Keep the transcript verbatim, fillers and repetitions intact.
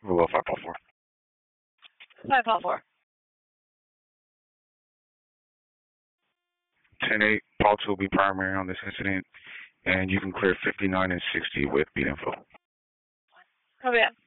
Well, five four four. Five Paul four. ten eight. Paul two will be primary on this incident, and you can clear fifty-nine and sixty with beat info. Copy that.